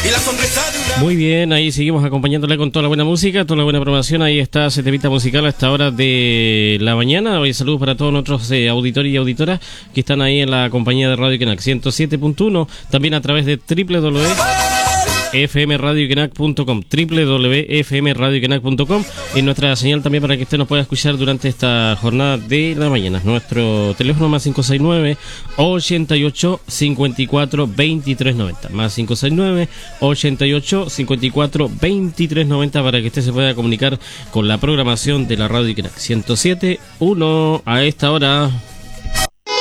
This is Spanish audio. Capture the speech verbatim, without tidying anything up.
Muy bien, ahí seguimos acompañándole con toda la buena música, toda la buena programación. Ahí está ese temita musical a esta hora de la mañana. Hoy saludos para todos nuestros eh, auditores y auditoras que están ahí en la compañía de Radio Kenak ciento siete punto uno, también a través de doble u doble u doble u punto f m radio kenak punto com, doble u doble u doble u punto f m radio kenak punto com, y nuestra señal también para que usted nos pueda escuchar durante esta jornada de la mañana. Nuestro teléfono más cinco seis nueve, ochenta y ocho, cincuenta y cuatro, veintitrés noventa, más cinco seis nueve, ochenta y ocho, cincuenta y cuatro, veintitrés noventa, para que usted se pueda comunicar con la programación de la Radio Kenak ciento siete punto uno a esta hora.